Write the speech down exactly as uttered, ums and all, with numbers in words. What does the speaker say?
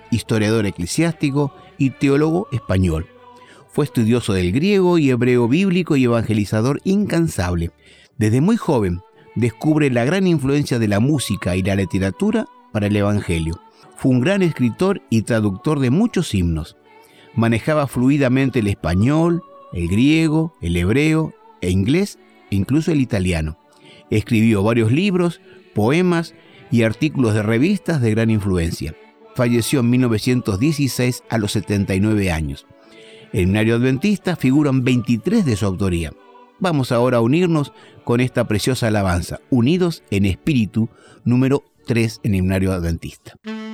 historiador eclesiástico y teólogo español. Fue estudioso del griego y hebreo bíblico y evangelizador incansable. Desde muy joven descubre la gran influencia de la música y la literatura para el evangelio. Fue un gran escritor y traductor de muchos himnos. Manejaba fluidamente el español, el griego, el hebreo, e inglés e incluso el italiano. Escribió varios libros, poemas y artículos de revistas de gran influencia. Falleció en mil novecientos dieciséis a los setenta y nueve años. En el Himnario Adventista figuran veintitrés de su autoría. Vamos ahora a unirnos con esta preciosa alabanza, Unidos en Espíritu, número tres en el Himnario Adventista.